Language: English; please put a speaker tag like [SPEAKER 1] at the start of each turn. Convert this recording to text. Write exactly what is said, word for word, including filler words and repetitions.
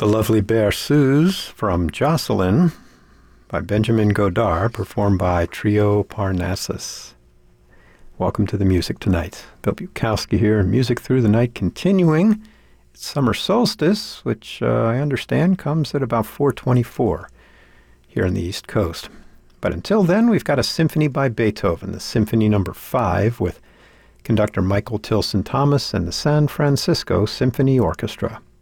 [SPEAKER 1] The lovely Berceuse from Jocelyn by Benjamin Godard, performed by Trio Parnassus. Welcome to the music tonight. Bill Bukowski here, and Music Through the Night continuing. It's summer solstice, which uh, I understand comes at about four twenty-four here on the East Coast. But until then, we've got a symphony by Beethoven, the Symphony Number Five, with conductor Michael Tilson Thomas and the San Francisco Symphony Orchestra.